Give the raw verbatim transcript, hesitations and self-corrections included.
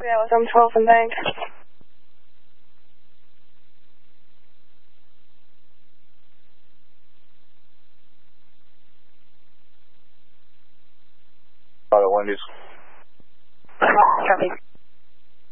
Yeah, it was on twelfth and Bank. Out at Wendy's. Copy.